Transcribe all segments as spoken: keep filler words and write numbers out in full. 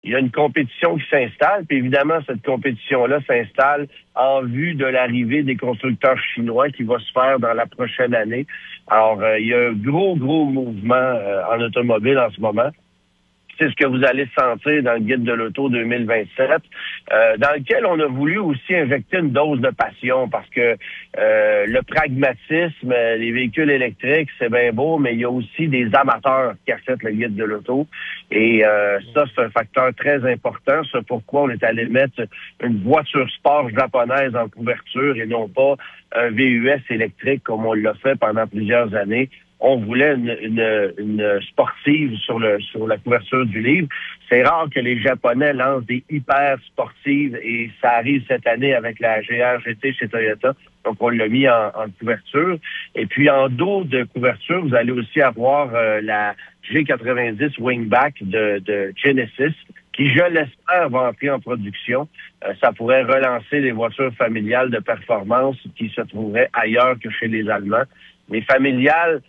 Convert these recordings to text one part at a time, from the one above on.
il y a une compétition qui s'installe, puis évidemment, cette compétition-là s'installe en vue de l'arrivée des constructeurs chinois qui va se faire dans la prochaine année. Alors, euh, il y a un gros, gros mouvement euh, en automobile en ce moment. C'est ce que vous allez sentir dans le Guide de l'auto deux mille vingt-sept, euh, dans lequel on a voulu aussi injecter une dose de passion parce que euh, le pragmatisme, les véhicules électriques, c'est bien beau, mais il y a aussi des amateurs qui achètent le Guide de l'auto. Et euh, ça, c'est un facteur très important. C'est pourquoi on est allé mettre une voiture sport japonaise en couverture et non pas un V U S électrique comme on l'a fait pendant plusieurs années. On voulait une, une, une sportive sur le sur la couverture du livre. C'est rare que les Japonais lancent des hyper sportives et ça arrive cette année avec la G R G T chez Toyota. Donc, on l'a mis en, en couverture. Et puis, en dos de couverture, vous allez aussi avoir euh, la G quatre-vingt-dix Wingback de, de Genesis qui, je l'espère, va entrer en production. Euh, ça pourrait relancer les voitures familiales de performance qui se trouveraient ailleurs que chez les Allemands. Les familiales,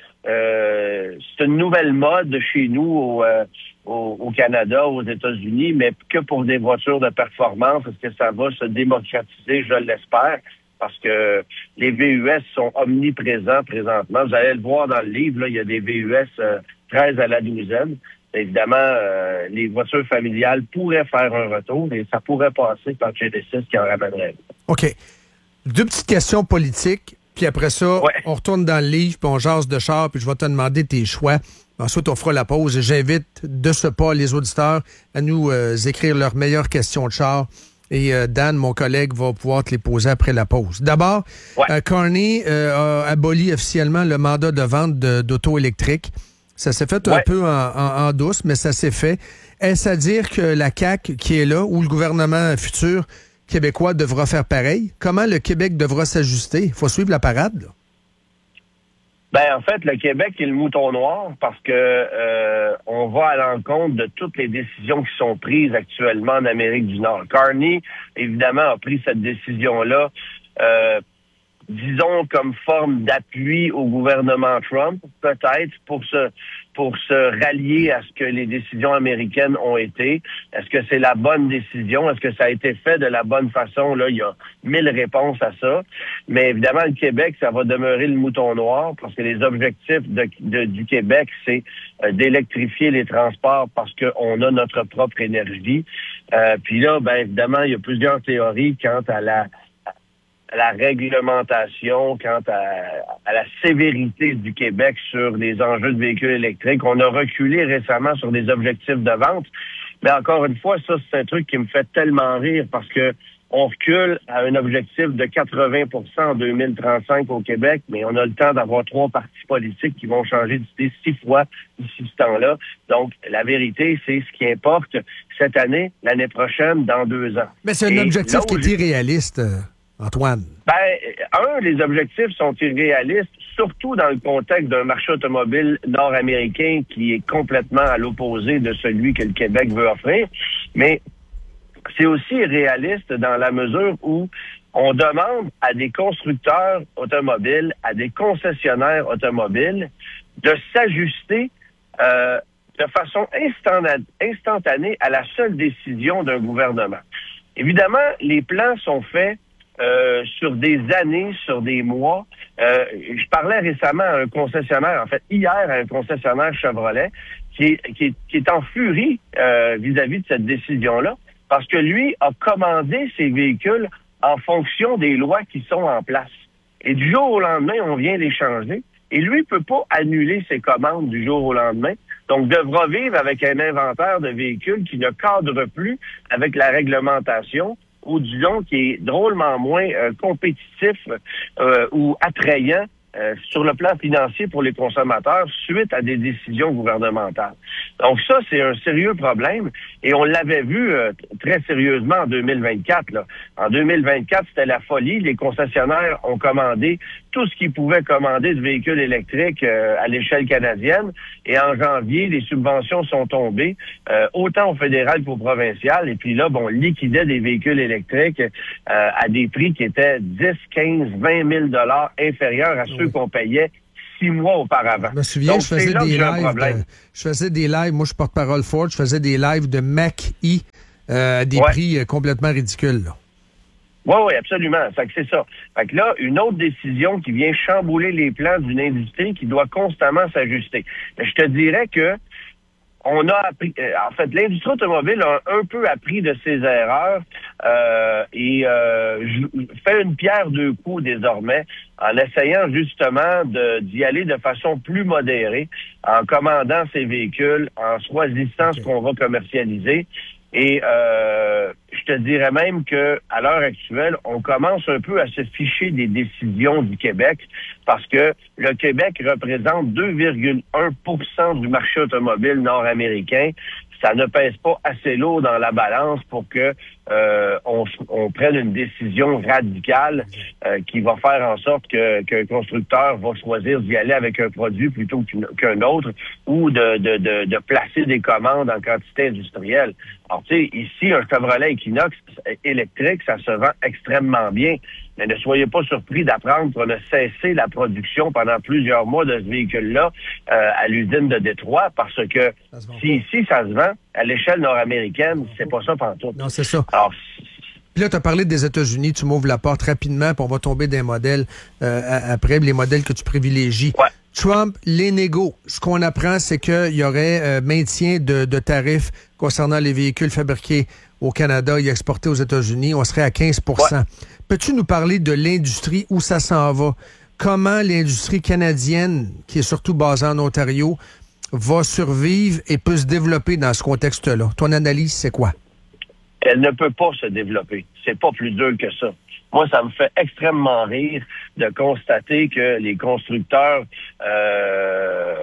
euh, c'est une nouvelle mode chez nous au, euh, au, au Canada, aux États-Unis, mais que pour des voitures de performance. Est-ce que ça va se démocratiser? Je l'espère, parce que les V U S sont omniprésents présentement. Vous allez le voir dans le livre, là, il y a des V U S euh, treize à la douzaine. Évidemment, euh, les voitures familiales pourraient faire un retour et ça pourrait passer par Genesis qui en ramènerait. OK. Deux petites questions politiques. Puis après ça, ouais. on retourne dans le livre, puis on jase de char, puis je vais te demander tes choix. Ensuite, on fera la pause. J'invite de ce pas les auditeurs à nous euh, écrire leurs meilleures questions de char. Et euh, Dan, mon collègue, va pouvoir te les poser après la pause. D'abord, ouais. euh, Carney euh, a aboli officiellement le mandat de vente de, d'auto électrique. Ça s'est fait ouais. un peu en, en, en douce, mais ça s'est fait. Est-ce à dire que la C A Q qui est là, ou le gouvernement futur québécois devra faire pareil? Comment le Québec devra s'ajuster? Il faut suivre la parade, là. Ben, en fait, le Québec est le mouton noir parce que euh, on va à l'encontre de toutes les décisions qui sont prises actuellement en Amérique du Nord. Carney, évidemment, a pris cette décision-là, euh, disons, comme forme d'appui au gouvernement Trump, peut-être, pour se pour se rallier à ce que les décisions américaines ont été. Est-ce que c'est la bonne décision? Est-ce que ça a été fait de la bonne façon? Là, il y a mille réponses à ça. Mais évidemment, le Québec, ça va demeurer le mouton noir parce que les objectifs de, de, du Québec, c'est euh, d'électrifier les transports parce qu'on a notre propre énergie. Euh, puis là, ben évidemment, il y a plusieurs théories quant à la à la réglementation, quant à, à la sévérité du Québec sur les enjeux de véhicules électriques. On a reculé récemment sur des objectifs de vente, mais encore une fois, ça, c'est un truc qui me fait tellement rire parce que on recule à un objectif de quatre-vingts pour cent en deux mille trente-cinq au Québec, mais on a le temps d'avoir trois partis politiques qui vont changer d'idée six fois d'ici ce temps-là. Donc, la vérité, c'est ce qui importe cette année, l'année prochaine, dans deux ans. Mais c'est un Et objectif qui est irréaliste. Antoine? Ben, un, les objectifs sont irréalistes, surtout dans le contexte d'un marché automobile nord-américain qui est complètement à l'opposé de celui que le Québec veut offrir. Mais c'est aussi irréaliste dans la mesure où on demande à des constructeurs automobiles, à des concessionnaires automobiles, de s'ajuster euh, de façon instantanée à la seule décision d'un gouvernement. Évidemment, les plans sont faits Euh, sur des années, sur des mois. Euh, je parlais récemment à un concessionnaire, en fait, hier à un concessionnaire Chevrolet, qui est, qui est, qui est en furie euh, vis-à-vis de cette décision-là, parce que lui a commandé ses véhicules en fonction des lois qui sont en place. Et du jour au lendemain, on vient les changer. Et lui ne peut pas annuler ses commandes du jour au lendemain. Donc, devra vivre avec un inventaire de véhicules qui ne cadre plus avec la réglementation, ou disons qui est drôlement moins euh, compétitif euh, ou attrayant euh, sur le plan financier pour les consommateurs suite à des décisions gouvernementales. Donc ça, c'est un sérieux problème et on l'avait vu euh, très sérieusement en deux mille vingt-quatre. Là. En deux mille vingt-quatre, c'était la folie. Les concessionnaires ont commandé tout ce qu'ils pouvaient commander de véhicules électriques euh, à l'échelle canadienne. Et en janvier, les subventions sont tombées, euh, autant au fédéral qu'au provincial. Et puis là, bon, on liquidait des véhicules électriques euh, à des prix qui étaient dix, quinze, vingt mille dollars inférieurs à ceux oui. qu'on payait six mois auparavant. Je me souviens, Donc, je faisais des lives. De, je faisais des lives. Moi, je suis porte-parole Ford. Je faisais des lives de Mach-E euh, à des ouais. prix euh, complètement ridicules. Là. Oui, oui, absolument. Fait que c'est ça. Fait que là, une autre décision qui vient chambouler les plans d'une industrie qui doit constamment s'ajuster. Mais je te dirais que on a appris, euh, en fait, l'industrie automobile a un peu appris de ses erreurs euh, et euh, fait une pierre deux coups désormais en essayant justement de, d'y aller de façon plus modérée, en commandant ses véhicules, en choisissant okay. ce qu'on va commercialiser. Et euh, je te dirais même que à l'heure actuelle, on commence un peu à se ficher des décisions du Québec parce que le Québec représente deux virgule un pour cent du marché automobile nord-américain. Ça ne pèse pas assez lourd dans la balance pour que euh, on, on prenne une décision radicale euh, qui va faire en sorte que qu'un constructeur va choisir d'y aller avec un produit plutôt qu'un autre ou de, de, de, de placer des commandes en quantité industrielle. Alors, tu sais, ici, un Chevrolet Equinox électrique, ça se vend extrêmement bien. Mais ne soyez pas surpris d'apprendre qu'on a cessé la production pendant plusieurs mois de ce véhicule-là euh, à l'usine de Détroit parce que si ici, ça se vend, à l'échelle nord-américaine, c'est pas ça pantoute. Non, c'est ça. Alors, puis là, tu as parlé des États-Unis, tu m'ouvres la porte rapidement, puis on va tomber des modèles euh, après, les modèles que tu privilégies. Ouais. Trump, les négos, ce qu'on apprend, c'est qu'il y aurait euh, maintien de, de tarifs concernant les véhicules fabriqués au Canada et exportés aux États-Unis. On serait à quinze pour cent. Ouais. Peux-tu nous parler de l'industrie, où ça s'en va? Comment l'industrie canadienne, qui est surtout basée en Ontario, va survivre et peut se développer dans ce contexte-là? Ton analyse, c'est quoi? Elle ne peut pas se développer. C'est pas plus dur que ça. Moi, ça me fait extrêmement rire de constater que les constructeurs euh,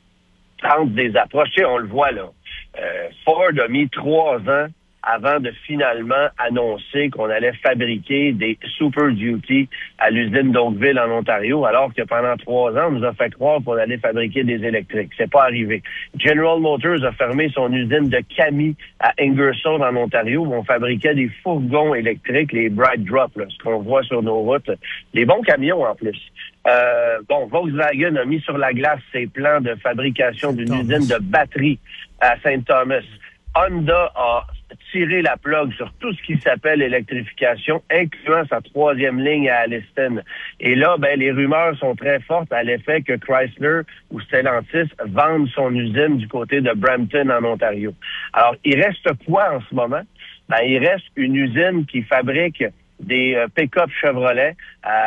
tentent des approches. Tu sais, on le voit là. Euh, Ford a mis trois ans avant de finalement annoncer qu'on allait fabriquer des Super Duty à l'usine d'Oakville en Ontario, alors que pendant trois ans, on nous a fait croire qu'on allait fabriquer des électriques. C'est pas arrivé. General Motors a fermé son usine de Cami à Ingersoll en Ontario, où on fabriquait des fourgons électriques, les Bright Drop, là, ce qu'on voit sur nos routes. Les bons camions en plus. Euh, bon, Volkswagen a mis sur la glace ses plans de fabrication d'une usine de batteries à Saint Thomas. Honda a tiré la plug sur tout ce qui s'appelle électrification, incluant sa troisième ligne à Alliston. Et là, ben, les rumeurs sont très fortes à l'effet que Chrysler ou Stellantis vendent son usine du côté de Brampton en Ontario. Alors, il reste quoi en ce moment? Ben, il reste une usine qui fabrique des euh, pick-up Chevrolet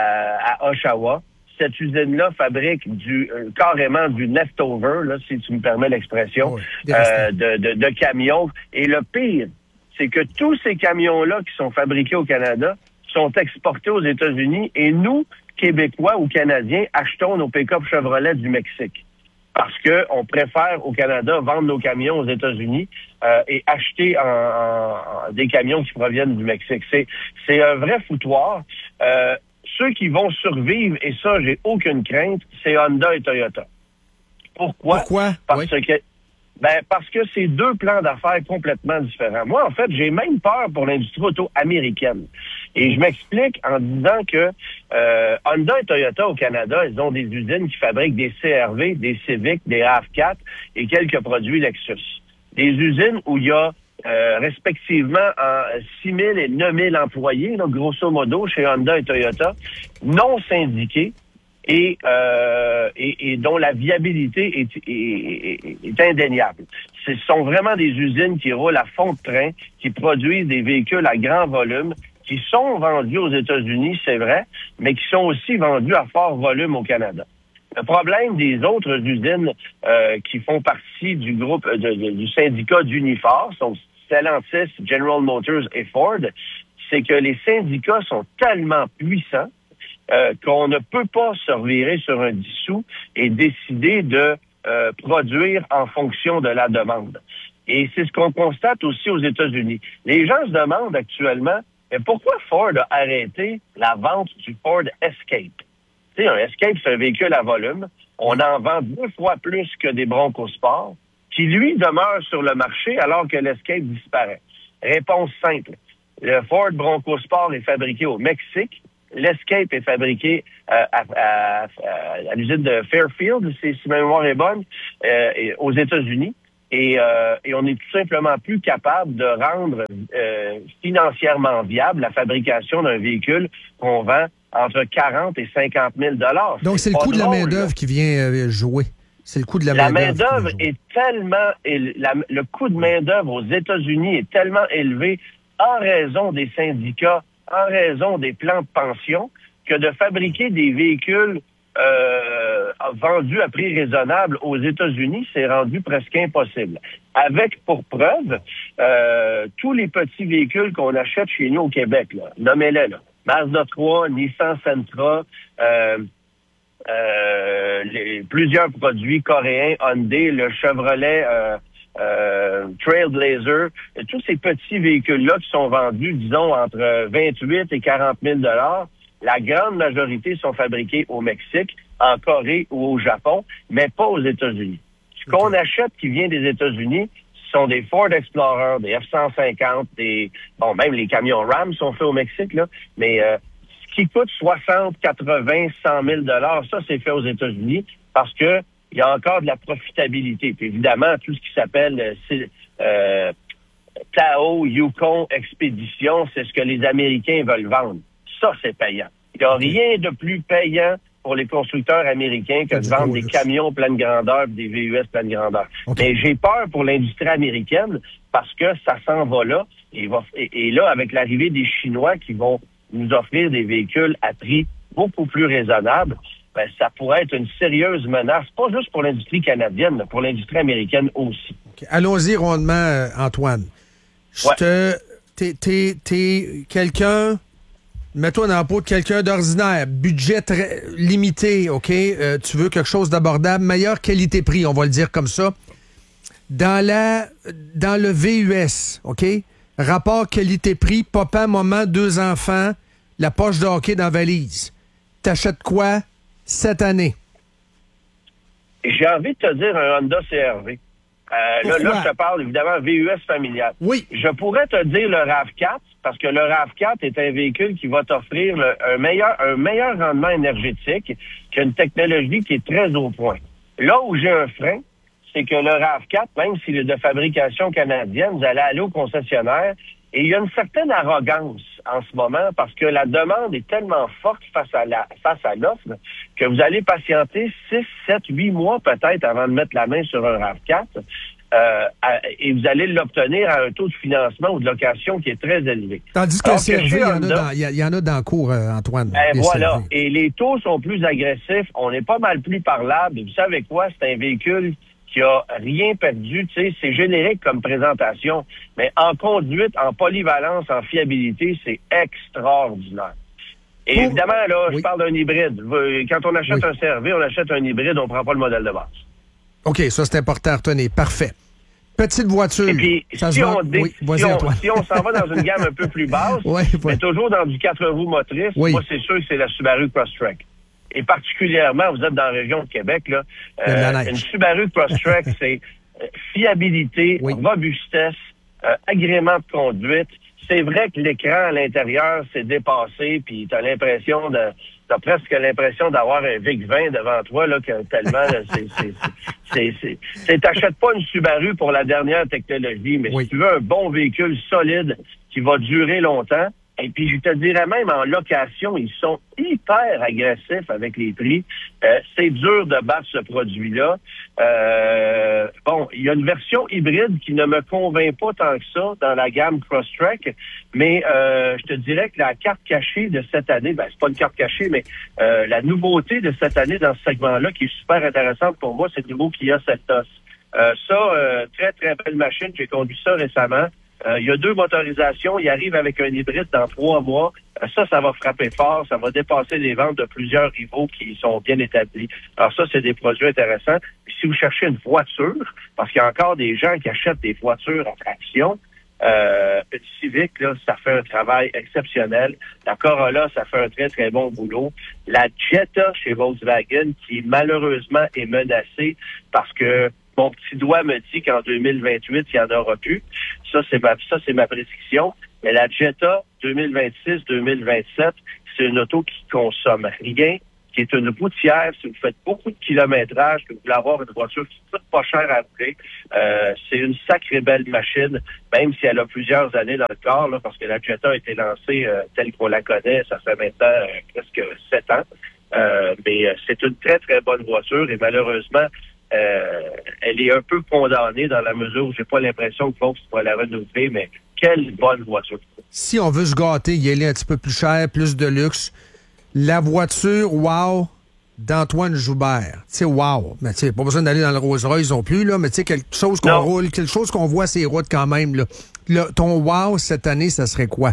à, à Oshawa. Cette usine-là fabrique du euh, carrément du leftover, là, si tu me permets l'expression, oui, euh, de, de, de camions. Et le pire, c'est que tous ces camions-là qui sont fabriqués au Canada sont exportés aux États-Unis et nous, Québécois ou Canadiens, achetons nos pick-up Chevrolet du Mexique. Parce que on préfère au Canada vendre nos camions aux États-Unis euh, et acheter en, en, en des camions qui proviennent du Mexique. C'est, c'est un vrai foutoir. Euh, Ceux qui vont survivre, et ça, j'ai aucune crainte, c'est Honda et Toyota. Pourquoi? Pourquoi? Parce oui. que ben parce que c'est deux plans d'affaires complètement différents. Moi, en fait, j'ai même peur pour l'industrie auto américaine. Et je m'explique en disant que euh, Honda et Toyota au Canada, ils ont des usines qui fabriquent des C R V, des Civic, des R A V quatre et quelques produits Lexus. Des usines où il y a Euh, respectivement en six mille et neuf mille employés, là, grosso modo, chez Honda et Toyota, non syndiqués et, euh, et, et dont la viabilité est, est, est, est indéniable. Ce sont vraiment des usines qui roulent à fond de train, qui produisent des véhicules à grand volume, qui sont vendus aux États-Unis, c'est vrai, mais qui sont aussi vendus à fort volume au Canada. Le problème des autres usines euh, qui font partie du groupe de, de, du syndicat d'Unifor, sont Stellantis, General Motors et Ford, c'est que les syndicats sont tellement puissants euh, qu'on ne peut pas se revirer sur un dissous et décider de euh, produire en fonction de la demande. Et c'est ce qu'on constate aussi aux États-Unis. Les gens se demandent actuellement, mais pourquoi Ford a arrêté la vente du Ford Escape? Tu sais, un Escape, c'est un véhicule à volume. On en vend deux fois plus que des Bronco Sport, qui, lui, demeure sur le marché alors que l'Escape disparaît. Réponse simple. Le Ford Bronco Sport est fabriqué au Mexique. L'Escape est fabriqué euh, à, à, à, à l'usine de Fairfield, si, si ma mémoire est bonne, euh, aux États-Unis. Et, euh, et on est tout simplement plus capable de rendre euh, financièrement viable la fabrication d'un véhicule qu'on vend entre quarante et cinquante mille dollars. Donc, c'est, c'est le coût de la main-d'œuvre qui vient euh, jouer. C'est le coût de la, la main-d'œuvre. La main-d'œuvre est tellement... La, le coût de main-d'œuvre aux États-Unis est tellement élevé en raison des syndicats, en raison des plans de pension, que de fabriquer des véhicules euh, vendus à prix raisonnable aux États-Unis, c'est rendu presque impossible. Avec, pour preuve, euh, tous les petits véhicules qu'on achète chez nous au Québec, là, nommez-les, là, Mazda trois, Nissan Sentra, euh, euh, les, plusieurs produits coréens, Hyundai, le Chevrolet euh, euh, Trailblazer, tous ces petits véhicules-là qui sont vendus, disons, entre vingt-huit et quarante mille dollars, la grande majorité sont fabriqués au Mexique, en Corée ou au Japon, mais pas aux États-Unis. Ce qu'on okay. achète qui vient des États-Unis, ce sont des Ford Explorer, des F cent cinquante, des bon, même les camions Ram sont faits au Mexique, là, mais euh, ce qui coûte soixante, quatre-vingts, cent mille dollars, ça, c'est fait aux États-Unis parce que il y a encore de la profitabilité. Puis évidemment, tout ce qui s'appelle euh, Tahoe, Yukon, Expédition, c'est ce que les Américains veulent vendre. Ça, c'est payant. Il n'y a rien de plus payant pour les constructeurs américains que de vendre des camions pleine grandeur et des V U S pleine grandeur. Okay. Mais j'ai peur pour l'industrie américaine parce que ça s'en va là. Et, va, et, et là, avec l'arrivée des Chinois qui vont nous offrir des véhicules à prix beaucoup plus raisonnables, ben, ça pourrait être une sérieuse menace, pas juste pour l'industrie canadienne, mais pour l'industrie américaine aussi. Okay. Allons-y rondement, euh, Antoine. Je ouais. te... T'es, t'es, t'es quelqu'un... Mets-toi dans la peau de quelqu'un d'ordinaire, budget très limité, OK? Euh, tu veux quelque chose d'abordable, meilleure qualité-prix, on va le dire comme ça. Dans la, dans le V U S, OK? Rapport qualité-prix, papa, maman, deux enfants, la poche de hockey dans la valise. T'achètes quoi cette année? J'ai envie de te dire un Honda C R V. Euh, là, là, je te parle évidemment V U S familial. Oui. Je pourrais te dire le RAV quatre, parce que le RAV quatre est un véhicule qui va t'offrir le, un meilleur un meilleur rendement énergétique, qui a une technologie qui est très au point. Là où j'ai un frein, c'est que le RAV quatre, même s'il est de fabrication canadienne, vous allez aller au concessionnaire, et il y a une certaine arrogance en ce moment, parce que la demande est tellement forte face à la face à l'offre, que vous allez patienter six, sept, huit mois peut-être avant de mettre la main sur un RAV quatre. Euh, à, et vous allez l'obtenir à un taux de financement ou de location qui est très élevé. Tandis que le C R V, il y, en a dans, il y en a dans le cours, euh, Antoine. Ben voilà. C R V. Et les taux sont plus agressifs. On est pas mal plus parlable. Et vous savez quoi? C'est un véhicule qui a rien perdu. Tu sais, c'est générique comme présentation. Mais en conduite, en polyvalence, en fiabilité, c'est extraordinaire. Et Pour... évidemment, là, oui. je parle d'un hybride. Quand on achète oui. un C R V, on achète un hybride, on prend pas le modèle de base. OK, ça, c'est important à retenir. Parfait. Petite voiture. Et puis, ça si, se on dé... oui, si, on, si on s'en va dans une gamme un peu plus basse, oui, oui. mais toujours dans du quatre roues motrices, oui. moi, c'est sûr que c'est la Subaru Crosstrek. Et particulièrement, vous êtes dans la région de Québec, là, euh, une Subaru Crosstrek, c'est fiabilité, oui. robustesse, euh, agrément de conduite. C'est vrai que l'écran à l'intérieur s'est dépassé, puis t'as l'impression de... T'as presque l'impression d'avoir un V I C vingt devant toi, là, que tellement, là, c'est, c'est, c'est, c'est, c'est, t'achètes pas une Subaru pour la dernière technologie, mais oui. si tu veux un bon véhicule solide qui va durer longtemps, et puis je te dirais même en location, ils sont hyper agressifs avec les prix. Euh, c'est dur de battre ce produit-là. Euh, bon, il y a une version hybride qui ne me convainc pas tant que ça dans la gamme Crosstrek, mais euh, je te dirais que la carte cachée de cette année, ben c'est pas une carte cachée, mais euh, la nouveauté de cette année dans ce segment-là qui est super intéressante pour moi, c'est le nouveau Kia Seltos. Euh, ça, euh, très très belle machine, j'ai conduit ça récemment. Euh, il y a deux motorisations. Il arrive avec un hybride dans trois mois. Euh, ça, ça va frapper fort. Ça va dépasser les ventes de plusieurs rivaux qui sont bien établis. Alors ça, c'est des produits intéressants. Puis si vous cherchez une voiture, parce qu'il y a encore des gens qui achètent des voitures à traction, euh, une Civic, là, ça fait un travail exceptionnel. La Corolla, ça fait un très, très bon boulot. La Jetta chez Volkswagen, qui malheureusement est menacée parce que mon petit doigt me dit qu'en deux mille vingt-huit, il n'y en aura plus. Ça, c'est ma, ça, c'est ma prédiction. Mais la Jetta deux mille vingt-six deux mille vingt-sept, c'est une auto qui consomme rien, qui est une routière. Si vous faites beaucoup de kilométrage, que vous voulez avoir une voiture qui coûte pas cher à rouler, euh, c'est une sacrée belle machine, même si elle a plusieurs années dans le corps, là, parce que la Jetta a été lancée euh, telle qu'on la connaît, ça fait maintenant euh, presque sept ans. Euh, mais euh, c'est une très, très bonne voiture et malheureusement, euh, elle est un peu condamnée dans la mesure où j'ai pas l'impression que Volkswagen pourrait la renouveler, mais quelle bonne voiture. Si on veut se gâter, y aller un petit peu plus cher, plus de luxe, la voiture, wow, d'Antoine Joubert. Tu sais, wow. Mais tu sais, pas besoin d'aller dans le Rolls-Royce non plus, là, mais tu sais, quelque chose qu'on non. roule, quelque chose qu'on voit sur les routes quand même, là. là. Ton wow cette année, ça serait quoi?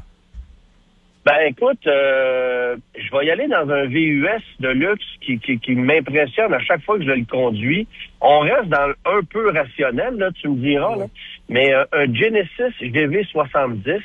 Ben écoute, euh, je vais y aller dans un V U S de luxe qui, qui, qui m'impressionne à chaque fois que je le conduis. On reste dans le un peu rationnel, là, tu me diras, là. Mais euh, un Genesis G V soixante-dix,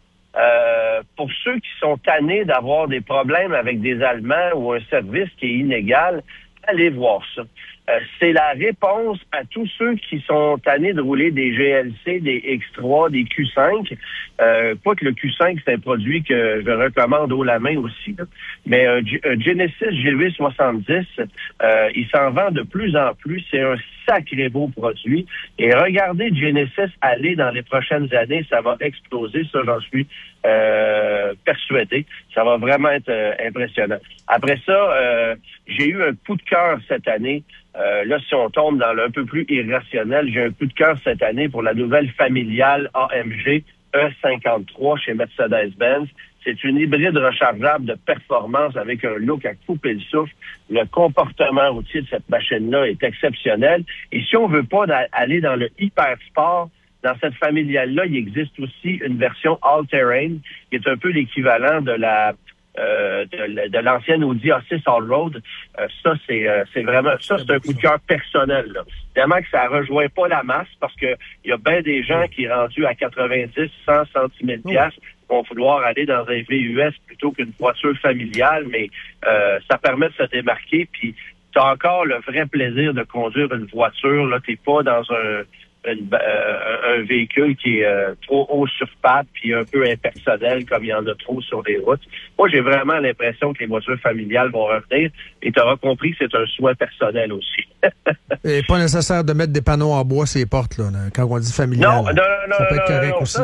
euh, pour ceux qui sont tannés d'avoir des problèmes avec des Allemands ou un service qui est inégal, allez voir ça. Euh, c'est la réponse à tous ceux qui sont tannés de rouler des G L C, des X trois, des Q cinq. Euh, pas que le Q cinq, c'est un produit que je recommande haut la main aussi, là. Mais un, G- un Genesis G V soixante-dix, euh, il s'en vend de plus en plus. C'est un sacré beau produit. Et regardez Genesis aller dans les prochaines années, ça va exploser, ça j'en suis euh, persuadé. Ça va vraiment être euh, impressionnant. Après ça, euh, j'ai eu un coup de cœur cette année. Euh, là, si on tombe dans le un peu plus irrationnel, j'ai un coup de cœur cette année pour la nouvelle familiale A M G E cinquante-trois chez Mercedes-Benz. C'est une hybride rechargeable de performance avec un look à couper le souffle. Le comportement routier de cette machine-là est exceptionnel. Et si on veut pas da- aller dans le hyper sport, dans cette familiale-là, il existe aussi une version all-terrain qui est un peu l'équivalent de la Euh, de, de l'ancienne Audi A six Allroad. Euh, ça, c'est euh, c'est vraiment, ça, c'est un coup de cœur personnel, là. Tellement que ça rejoint pas la masse parce que il y a bien des gens qui, rendus à quatre-vingt-dix, cent, cent dix mille piastres, vont vouloir aller dans un V U S plutôt qu'une voiture familiale, mais euh, ça permet de se démarquer, puis tu as encore le vrai plaisir de conduire une voiture, là, t'es pas dans un Une, euh, un véhicule qui est euh, trop haut sur pattes puis un peu impersonnel comme il y en a trop sur les routes. Moi, j'ai vraiment l'impression que les voitures familiales vont revenir et tu auras compris que c'est un souhait personnel aussi. Et pas nécessaire de mettre des panneaux en bois sur les portes, là, quand on dit familial. Non, non, non, ça non, peut être non, correct non, aussi.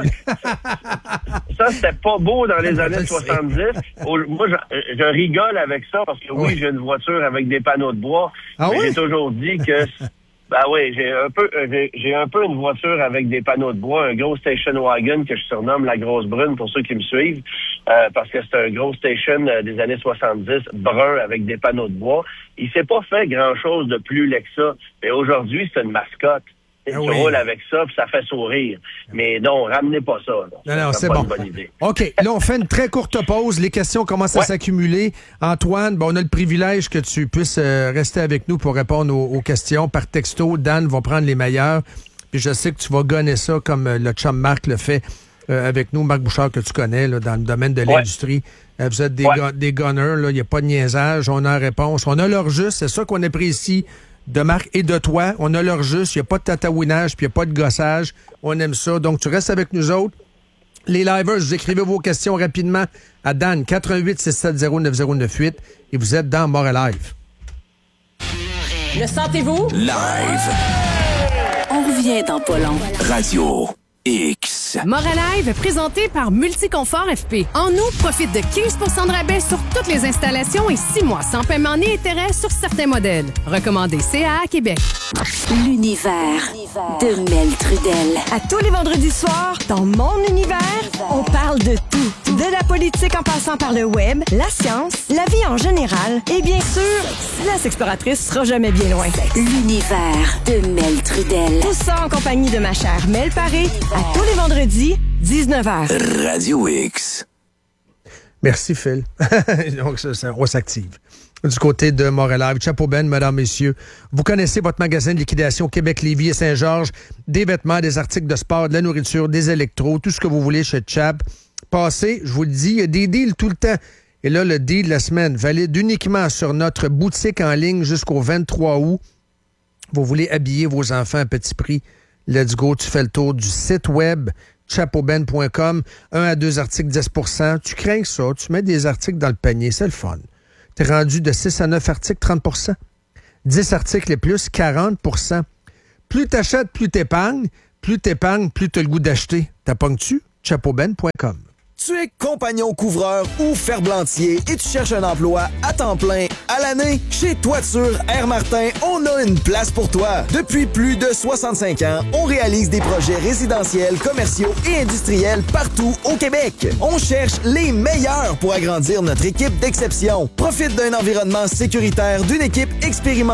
Ça, ça, c'était pas beau dans les années soixante-dix. Moi, je, je rigole avec ça parce que oui, oui, j'ai une voiture avec des panneaux de bois. Ah mais oui? j'ai toujours dit que... Ben oui, j'ai un peu j'ai, j'ai un peu une voiture avec des panneaux de bois, un gros station wagon que je surnomme la grosse brune pour ceux qui me suivent, euh, parce que c'est un gros station euh, des années soixante-dix, brun avec des panneaux de bois. Il s'est pas fait grand-chose de plus laid que ça, mais aujourd'hui, c'est une mascotte. Ah tu oui. roules avec ça, puis ça fait sourire. Mais non, ramenez pas ça. Là. Non, non, ça c'est pas bon. Une bonne idée. OK, là, on fait une très courte pause. Les questions commencent ouais. à s'accumuler. Antoine, bon, on a le privilège que tu puisses euh, rester avec nous pour répondre aux, aux questions par texto. Dan va prendre les meilleures. Puis je sais que tu vas gonner ça comme euh, le chum Marc le fait euh, avec nous, Marc Bouchard, que tu connais là, dans le domaine de l'industrie. Ouais. Euh, vous êtes des, ouais. gu- des gunners, il n'y a pas de niaisage. On a la réponse. On a l'heure juste. C'est ça qu'on apprécie de Marc et de toi. On a l'heure juste. Il n'y a pas de tatouinage puis il n'y a pas de gossage. On aime ça. Donc, tu restes avec nous autres. Les livers, vous écrivez vos questions rapidement à Dan, quatre un huit, six sept zéro, neuf zéro neuf huit et vous êtes dans More Live. Le sentez-vous? Live. On revient dans pas long. Radio X. More Live, présenté par Multiconfort F P. En août, profite de quinze pour cent de rabais sur toutes les installations et six mois sans paiement ni intérêt sur certains modèles. Recommandé C A A Québec. L'univers de Mel Trudel. À tous les vendredis soirs, dans mon univers, on parle de tout. De la politique en passant par le web, la science, la vie en général et bien sûr, la sexploratrice sera jamais bien loin. L'univers de Mel Trudel. Tout ça en compagnie de ma chère Mel Paré, à tous les vendredis, dix-neuf heures. Radio X. Merci, Phil. Donc, ça, ça, on s'active. Du côté de Montréal, chapeau ben, mesdames, messieurs. Vous connaissez votre magasin de liquidation Québec-Lévis et Saint-Georges. Des vêtements, des articles de sport, de la nourriture, des électros, tout ce que vous voulez chez Chap. Passez, je vous le dis, il y a des deals tout le temps. Et là, le deal de la semaine valide uniquement sur notre boutique en ligne jusqu'au vingt-trois août. Vous voulez habiller vos enfants à petit prix. Let's go, tu fais le tour du site web chapeauben point com. Un à deux articles, dix pour cent. Tu crains ça, tu mets des articles dans le panier, c'est le fun. T'es rendu de six à neuf articles, trente pour cent. dix articles et plus, quarante pour cent. Plus t'achètes, plus t'épargnes. Plus t'épargnes, plus t'as le goût d'acheter. T'apognes-tu? chapeauben point com. Tu es compagnon couvreur ou ferblantier et tu cherches un emploi à temps plein à l'année? Chez Toiture Air Martin, on a une place pour toi. Depuis plus de soixante-cinq ans, on réalise des projets résidentiels, commerciaux et industriels partout au Québec. On cherche les meilleurs pour agrandir notre équipe d'exception. Profite d'un environnement sécuritaire, d'une équipe expérimentée